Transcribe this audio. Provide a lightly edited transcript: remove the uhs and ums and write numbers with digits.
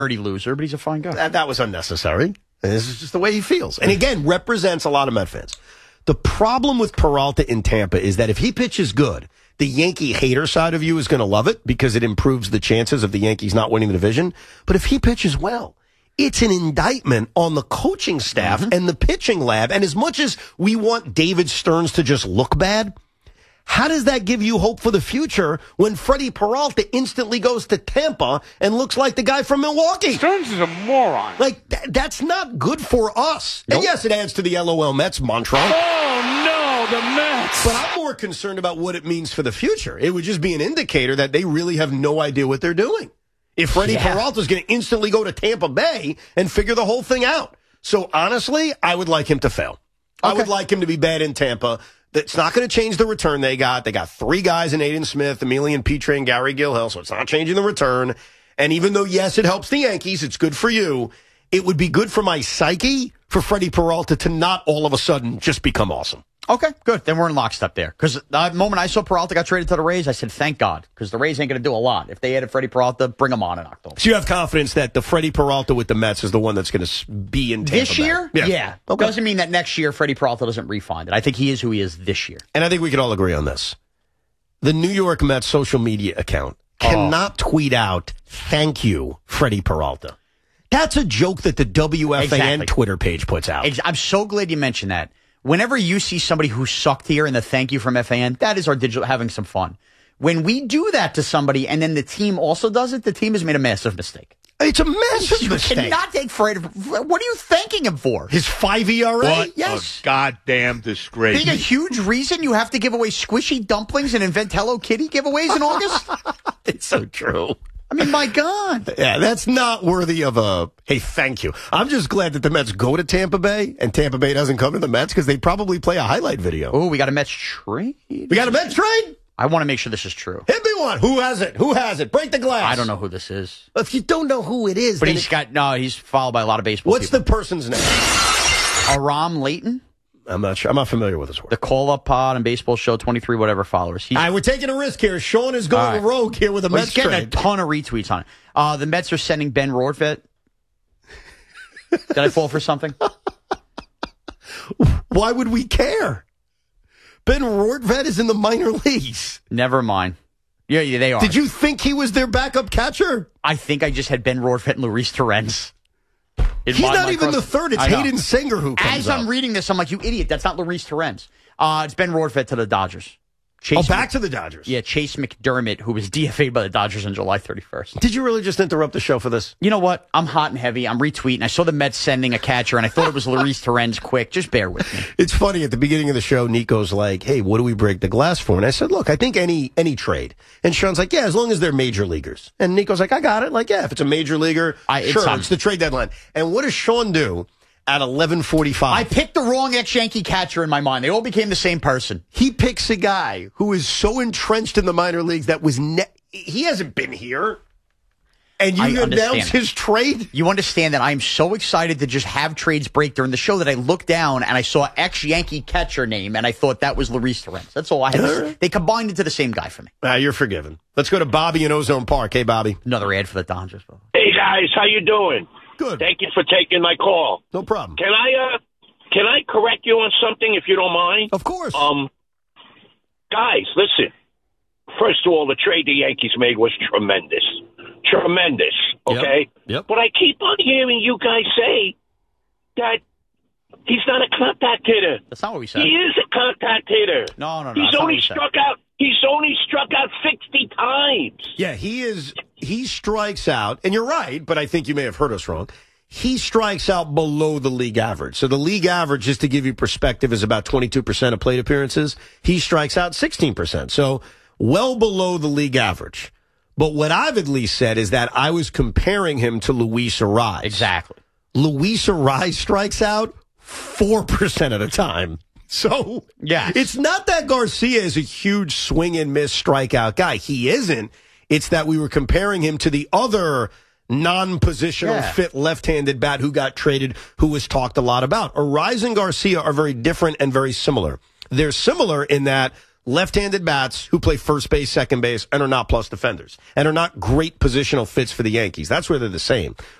Dirty loser, but he's a fine guy. That was unnecessary. This is just the way he feels. And again, represents a lot of Met fans. The problem with Peralta in Tampa is that if he pitches good, the Yankee hater side of you is going to love it because it improves the chances of the Yankees not winning the division. But if he pitches well, it's an indictment on the coaching staff and the pitching lab. And as much as we want David Stearns to just look bad, how does that give you hope for the future when Freddie Peralta instantly goes to Tampa and looks like the guy from Milwaukee? Stearns is a moron. Like, that's not good for us. Nope. And yes, it adds to the LOL Mets mantra. Oh, no, the Mets. But I'm more concerned about what it means for the future. It would just be an indicator that they really have no idea what they're doing. If Freddie Peralta's going to instantly go to Tampa Bay and figure the whole thing out. So, honestly, I would like him to fail. I would like him to be bad in Tampa. That's not going to change the return they got. They got three guys in Aiden Smith, Emilian Petre, and Gary Gilhill, so it's not changing the return. And even though, yes, it helps the Yankees, it's good for you, it would be good for my psyche for Freddie Peralta to not all of a sudden just become awesome. Okay, good. Then we're in lockstep there. Because the moment I saw Peralta got traded to the Rays, I said, thank God. Because the Rays ain't going to do a lot. If they added Freddie Peralta, bring him on in October. So you have confidence that the Freddie Peralta with the Mets is the one that's going to be in Tampa this year? Bay? Yeah. Okay. Doesn't mean that next year Freddie Peralta doesn't refund it. I think he is who he is this year. And I think we can all agree on this. The New York Mets social media account cannot tweet out, thank you, Freddie Peralta. That's a joke that the WFAN Twitter page puts out. I'm so glad you mentioned that. Whenever you see somebody who sucked here in the thank you from FAN, that is our digital having some fun. When we do that to somebody and then the team also does it, the team has made a massive mistake. It's a massive mistake. You cannot take Freddie. What are you thanking him for? His 5 ERA? What yes. a goddamn disgrace. Being a huge reason you have to give away squishy dumplings and invent Hello Kitty giveaways in August? It's so true. I mean, my God. Yeah, that's not worthy of a, hey, thank you. I'm just glad that the Mets go to Tampa Bay and Tampa Bay doesn't come to the Mets because they probably play a highlight video. Oh, we got a Mets trade? We got a Mets trade? I want to make sure this is true. Hit me one. Who has it? Who has it? Break the glass. I don't know who this is. If you don't know who it is. But he's followed by a lot of baseball What's people. the person's name? Aram Layton? I'm not sure. I'm not familiar with this word. The call-up pod and baseball show, 23 whatever followers. All right, we're taking a risk here. Sean is going rogue here with a Mets trade. He's trade. getting a ton of retweets on it. The Mets are sending Ben Rortvedt. Did I fall for something? Why would we care? Ben Rortvedt is in the minor leagues. Never mind. Yeah, they are. Did you think he was their backup catcher? I think I just had Ben Rortvedt and Luis Torrens. He's not even the third. It's Hayden Singer who comes up. As I'm reading this, I'm like, you idiot. That's not Luis Torrens. It's Ben Rortvedt to the Dodgers. Back to the Dodgers. Yeah, Chase McDermott, who was DFA'd by the Dodgers on July 31st. Did you really just interrupt the show for this? You know what? I'm hot and heavy. I'm retweeting. I saw the Mets sending a catcher, and I thought it was Luis Torrens quick. Just bear with me. It's funny. At the beginning of the show, Nico's like, hey, what do we break the glass for? And I said, look, I think any trade. And Sean's like, yeah, as long as they're major leaguers. And Nico's like, I got it. Like, yeah, if it's a major leaguer, it's the trade deadline. And what does Sean do? At 11:45. I picked the wrong ex-Yankee catcher in my mind. They all became the same person. He picks a guy who is so entrenched in the minor leagues that he hasn't been here. And you announce his trade? You understand that I am so excited to just have trades break during the show that I looked down and I saw ex-Yankee catcher name and I thought that was Luis Torrens. That's all I had. They combined into the same guy for me. You're forgiven. Let's go to Bobby in Ozone Park. Hey, Bobby. Another ad for the Dodgers. Hey, guys. How you doing? Good. Thank you for taking my call. No problem. Can I correct you on something if you don't mind? Of course. Guys, listen. First of all, the trade the Yankees made was tremendous. Tremendous. Okay? Yep. But I keep on hearing you guys say that he's not a contact hitter. That's not what we said. He is a contact hitter. No. He's only struck out 60 times. Yeah, he strikes out, and you're right, but I think you may have heard us wrong. He strikes out below the league average. So the league average, just to give you perspective, is about 22% of plate appearances. He strikes out 16%. So well below the league average. But what I've at least said is that I was comparing him to Luis Arraez. Exactly. Luis Arraez strikes out 4% of the time. So yes. It's not that Garcia is a huge swing and miss strikeout guy. He isn't. It's that we were comparing him to the other non-positional fit left-handed bat who got traded, who was talked a lot about. Arraez and Garcia are very different and very similar. They're similar in that left-handed bats who play first base, second base, and are not plus defenders, and are not great positional fits for the Yankees. That's where they're the same.